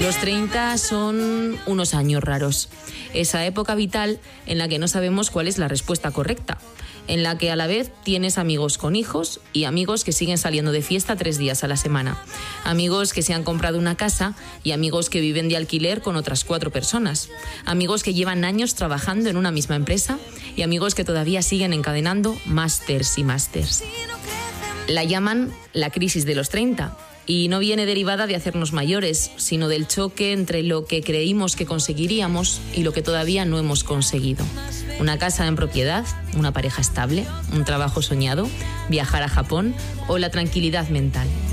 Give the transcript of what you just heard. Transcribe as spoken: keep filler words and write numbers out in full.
Los treinta son unos años raros. Esa época vital en la que no sabemos cuál es la respuesta correcta. En la que a la vez tienes amigos con hijos y amigos que siguen saliendo de fiesta tres días a la semana. Amigos que se han comprado una casa y amigos que viven de alquiler con otras cuatro personas. Amigos que llevan años trabajando en una misma empresa y amigos que todavía siguen encadenando másters y másters. La llaman la crisis de los treinta. Y no viene derivada de hacernos mayores, sino del choque entre lo que creímos que conseguiríamos y lo que todavía no hemos conseguido. Una casa en propiedad, una pareja estable, un trabajo soñado, viajar a Japón o la tranquilidad mental.